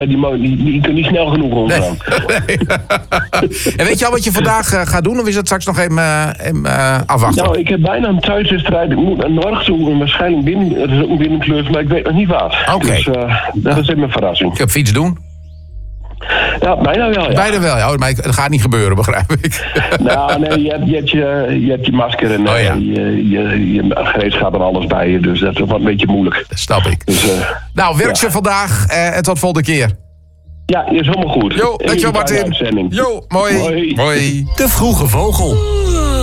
Die kan niet snel genoeg omgaan. Nee. En weet je al wat je vandaag gaat doen? Of is het straks nog even afwachten? Nou, ik heb bijna een thuiswedstrijd. Ik moet naar Norg toe. Waarschijnlijk binnen. Het is ook een binnenklus, maar ik weet nog niet wat. Oké. Dus dat is even een verrassing. Ik heb fiets doen. Ja, bijna wel, ja. Bijna wel, ja. Maar het gaat niet gebeuren, begrijp ik. Nou, nee, je hebt je masker en je gereedschap en alles bij je. Dus dat is wel een beetje moeilijk. Dat snap ik. Dus, nou, werk ze vandaag en tot volgende keer. Ja, is helemaal goed. Jo, dankjewel Martin. Jo, mooi. Hoi. Hoi. De Vroege Vogel.